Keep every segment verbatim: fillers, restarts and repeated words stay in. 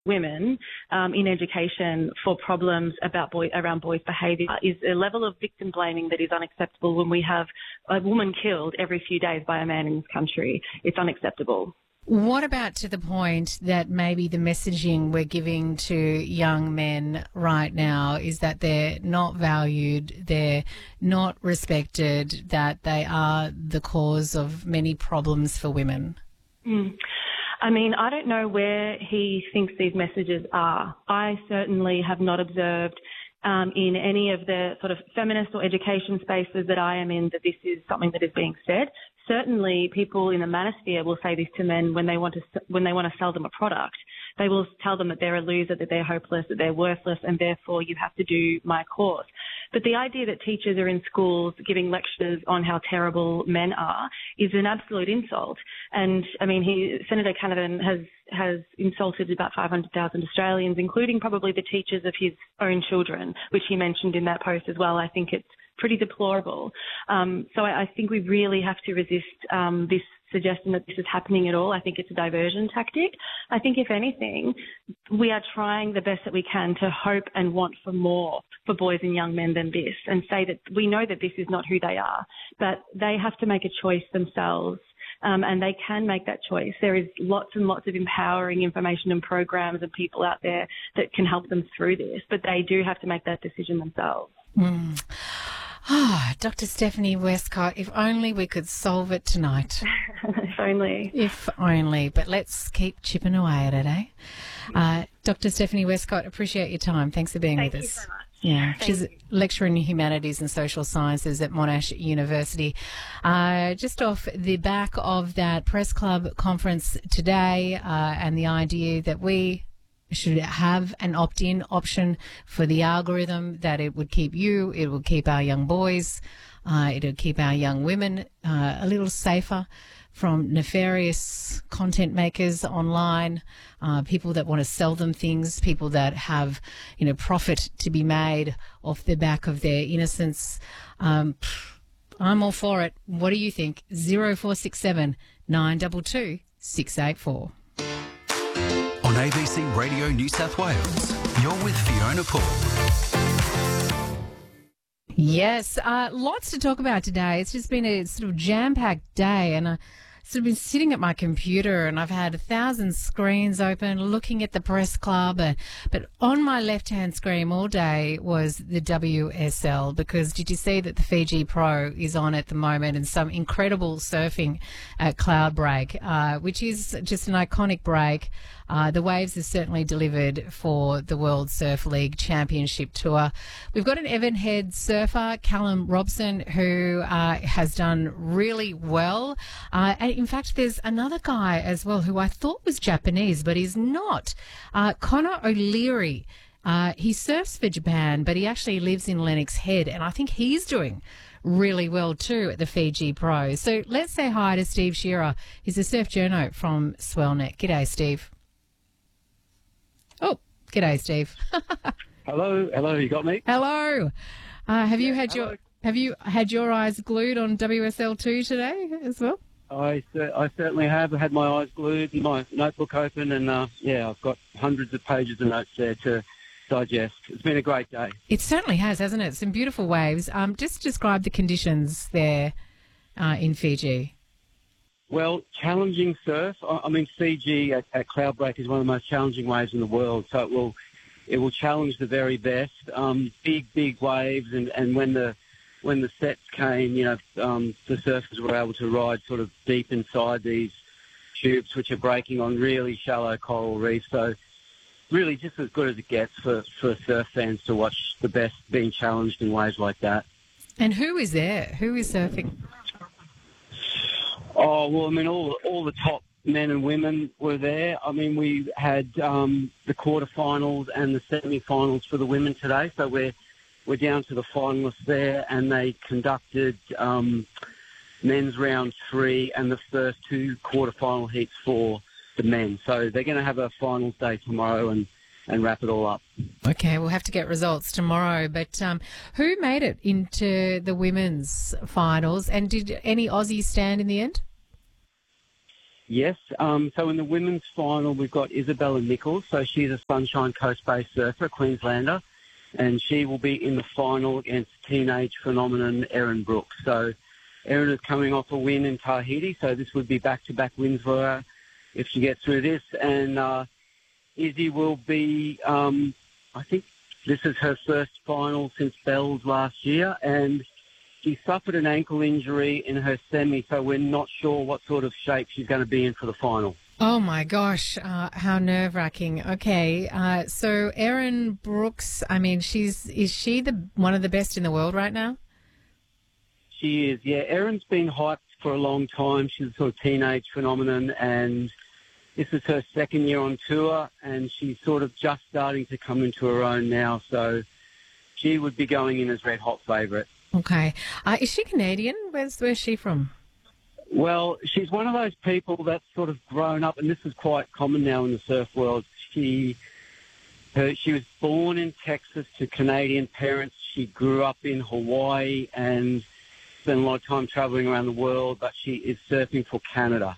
women um, in education for problems about boy, around boys' behaviour is a level of victim blaming that is unacceptable when we have a woman killed every few days by a man in this country. It's unacceptable. What about to the point that maybe the messaging we're giving to young men right now is that they're not valued, they're not respected, that they are the cause of many problems for women? Mm. I mean, I don't know where he thinks these messages are. I certainly have not observed um, in any of the sort of feminist or education spaces that I am in that this is something that is being said. Certainly, people in the manosphere will say this to men when they want to when they want to sell them a product. They will tell them that they're a loser, that they're hopeless, that they're worthless, and therefore you have to do my course. But the idea that teachers are in schools giving lectures on how terrible men are is an absolute insult. And I mean, he, Senator Canavan has has insulted about five hundred thousand Australians, including probably the teachers of his own children, which he mentioned in that post as well. I think it's pretty deplorable. Um, so I, I think we really have to resist um, this suggestion that this is happening at all. I think it's a diversion tactic. I think, if anything, we are trying the best that we can to hope and want for more for boys and young men than this, and say that we know that this is not who they are, but they have to make a choice themselves. Um, and they can make that choice. There is lots and lots of empowering information and programs and people out there that can help them through this, but they do have to make that decision themselves. Mm. Ah, Doctor Stephanie Westcott, if only we could solve it tonight. If only. If only. But let's keep chipping away at it, eh? Uh, Doctor Stephanie Westcott, appreciate your time. Thanks for being Thank with you us. so much. Yeah, Thank she's you. a lecturer in humanities and social sciences at Monash University. Uh, just off the back of that press club conference today uh, and the idea that we should have an opt-in option for the algorithm, that it would keep you, it would keep our young boys, uh, it would keep our young women uh, a little safer from nefarious content makers online, uh, people that want to sell them things, people that have, you know, profit to be made off the back of their innocence. Um, I'm all for it. What do you think? zero four six seven nine two two six eight four. On A B C Radio New South Wales, you're with Fiona Paul. Yes, uh, lots to talk about today. It's just been a sort of jam-packed day, and I sort of been sitting at my computer, and I've had a thousand screens open looking at the press club. Uh, but on my left-hand screen all day was the W S L, because did you see that the Fiji Pro is on at the moment, and some incredible surfing at Cloudbreak, uh, which is just an iconic break. Uh, the Waves has certainly delivered for the World Surf League Championship Tour. We've got an Evan Head surfer, Callum Robson, who uh, has done really well. Uh, and in fact, there's another guy as well who I thought was Japanese, but he's not. Uh, Connor O'Leary. Uh, he surfs for Japan, but he actually lives in Lennox Head, and I think he's doing really well too at the Fiji Pro. So let's say hi to Steve Shearer. He's a surf journo from Swellneck. G'day, Steve. Oh, g'day, Steve. Hello, hello. You got me? Hello. Uh, have you had hello. your Have you had your eyes glued on W S L two today as well? I, I certainly have. I had my eyes glued, my notebook open, and uh, yeah, I've got hundreds of pages of notes there to digest. It's been a great day. It certainly has, hasn't it? Some beautiful waves. Um, just describe the conditions there uh, in Fiji. Well, challenging surf. I, I mean, Fiji at, at Cloudbreak is one of the most challenging waves in the world, so it will it will challenge the very best. Um, big, big waves, and, and when the when the sets came, you know, um, the surfers were able to ride sort of deep inside these tubes, which are breaking on really shallow coral reefs. So really just as good as it gets for, for surf fans to watch the best being challenged in waves like that. And who is there? Who is surfing? Oh, well, I mean, all all the top men and women were there. I mean, we had um, the quarterfinals and the semi-finals for the women today, so we're we're down to the finalists there, and they conducted um, men's round three and the first two quarterfinal heats for the men. So they're going to have a finals day tomorrow and, and wrap it all up. Okay, we'll have to get results tomorrow. But um, who made it into the women's finals, and did any Aussies stand in the end? Yes. Um, so in the women's final, we've got Isabella Nichols. So she's a Sunshine Coast-based surfer, Queenslander, and she will be in the final against teenage phenomenon Erin Brooks. So Erin is coming off a win in Tahiti, so this would be back-to-back wins for her if she gets through this. And uh, Izzy will be, um, I think this is her first final since Bells last year, and she suffered an ankle injury in her semi, so we're not sure what sort of shape she's going to be in for the final. Oh, my gosh, uh, how nerve-wracking. Okay, uh, so Erin Brooks, I mean, she's is she the one of the best in the world right now? She is, yeah. Erin's been hyped for a long time. She's a sort of teenage phenomenon, and this is her second year on tour, and she's sort of just starting to come into her own now, so she would be going in as red-hot favourite. Okay. Uh, is she Canadian? Where's Where's she from? Well, she's one of those people that's sort of grown up, and this is quite common now in the surf world. She her, she was born in Texas to Canadian parents. She grew up in Hawaii and spent a lot of time travelling around the world, but she is surfing for Canada.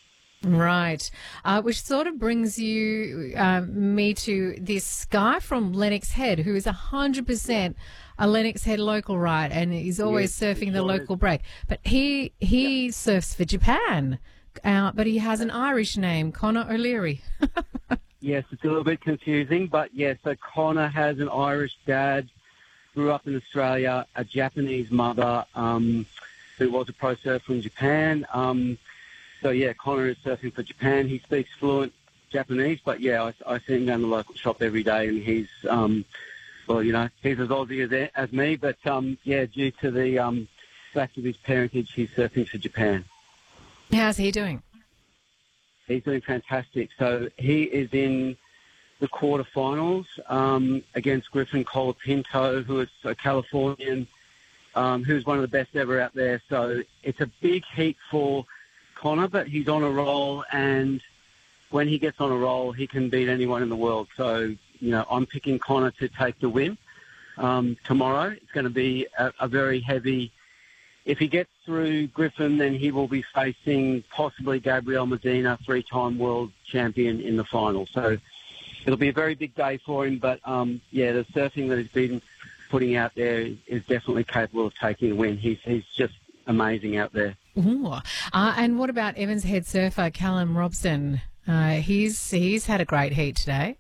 Right, uh, which sort of brings you, uh, me to this guy from Lennox Head who is one hundred percent a Lennox Head local, right, and he's always yes, surfing the sure local is. break. But he he Yep. surfs for Japan, uh, but he has an Irish name, Conor O'Leary. Yes, it's a little bit confusing, but yeah, so Connor has an Irish dad, grew up in Australia, a Japanese mother um, who was a pro surfer in Japan. Um, so yeah, Connor is surfing for Japan. He speaks fluent Japanese, but yeah, I, I see him down the local shop every day, and he's, um, well, you know, he's as Aussie as, as me, but um, yeah, due to the um, fact of his parentage, he's surfing for Japan. How's he doing? He's doing fantastic. So he is in the quarterfinals um, against Griffin Colapinto, who is a Californian, um, who's one of the best ever out there. So it's a big heat for Connor, but he's on a roll, and when he gets on a roll, he can beat anyone in the world. So, you know, I'm picking Connor to take the win um, tomorrow. It's going to be a, a very heavy... If he gets through Griffin, then he will be facing possibly Gabriel Medina, three-time world champion, in the final. So it'll be a very big day for him. But, um, yeah, the surfing that he's been putting out there is definitely capable of taking a win. He's, he's just amazing out there. Ooh. Uh, and what about Evans Head surfer Callum Robson? Uh, he's he's had a great heat today.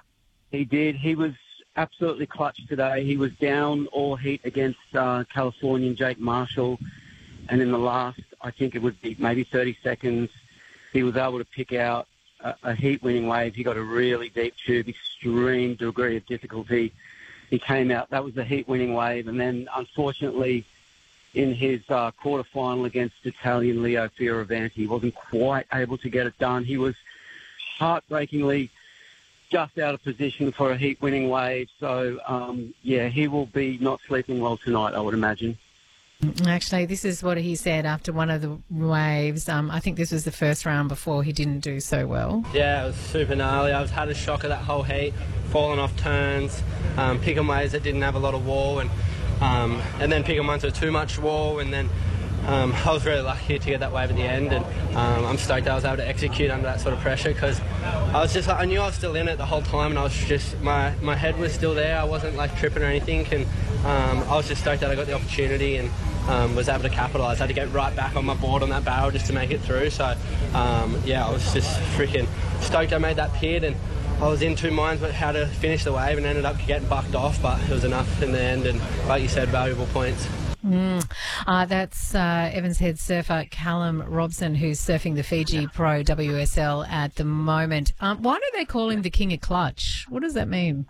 He did. He was absolutely clutch today. He was down all heat against uh, Californian Jake Marshall, and in the last, I think it would be maybe thirty seconds, he was able to pick out a, a heat-winning wave. He got a really deep tube, extreme degree of difficulty. He came out. That was the heat-winning wave, and then unfortunately, in his uh, quarterfinal against Italian Leo Fioravanti, he wasn't quite able to get it done. He was heartbreakingly just out of position for a heat-winning wave. So, um, yeah, he will be not sleeping well tonight, I would imagine. Actually, this is what he said after one of the waves. Um, I think this was the first round before he didn't do so well. Yeah, it was super gnarly. I was had a shock of that whole heat, falling off turns, um, picking waves that didn't have a lot of wall, and um, and then picking ones with too much wall, and then um, I was really lucky to get that wave at the end, and um, I'm stoked I was able to execute under that sort of pressure, because I was just like, I knew I was still in it the whole time, and I was just, my, my head was still there. I wasn't like tripping or anything, and um, I was just stoked that I got the opportunity and um, was able to capitalise. I had to get right back on my board on that barrel just to make it through. So um, yeah, I was just freaking stoked I made that pit, and I was in two minds about how to finish the wave and ended up getting bucked off, but it was enough in the end, and like you said, valuable points. Mm. Uh, that's uh, Evans Head surfer Callum Robson, who's surfing the Fiji Pro W S L at the moment. Um, why do they call him the King of Clutch? What does that mean?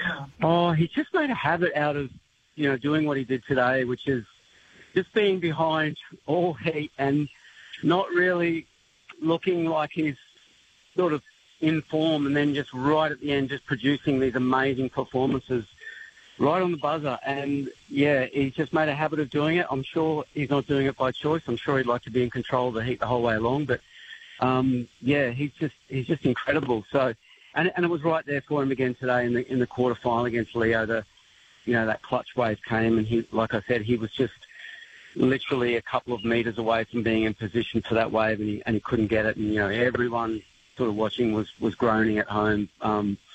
Oh, he just made a habit out of, you know, doing what he did today, which is just being behind all heat and not really looking like he's sort of in form, and then just right at the end just producing these amazing performances right on the buzzer. And, yeah, he's just made a habit of doing it. I'm sure he's not doing it by choice. I'm sure he'd like to be in control of the heat the whole way along. But, um, yeah, he's just he's just incredible. So, and, and it was right there for him again today in the in the quarterfinal against Leo. The, you know, that clutch wave came, and he, like I said, he was just literally a couple of metres away from being in position for that wave, and he, and he couldn't get it. And, you know, everyone sort of watching was, was groaning at home. Um,